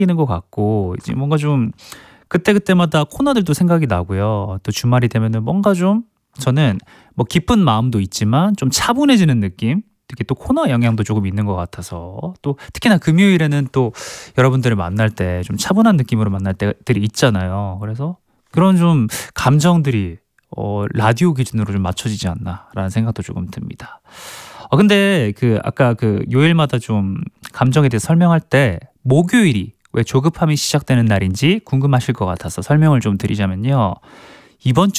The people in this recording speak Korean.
생기는 것 같고 이제 뭔가 좀 그때그때마다 코너들도 생각이 나고요. 또 주말이 되면은 뭔가 좀 저는 뭐 기쁜 마음도 있지만 좀 차분해지는 느낌? 특히 또 코너 영향도 조금 있는 것 같아서 또 특히나 금요일에는 또 여러분들을 만날 때 좀 차분한 느낌으로 만날 때들이 있잖아요. 그래서 그런 좀 감정들이 라디오 기준으로 좀 맞춰지지 않나라는 생각도 조금 듭니다. 근데 그 아까 그 요일마다 좀 감정에 대해서 설명할 때 목요일이 왜 조급함이 시작되는 날인지 궁금하실 것 같아서 설명을 좀 드리자면요. 이번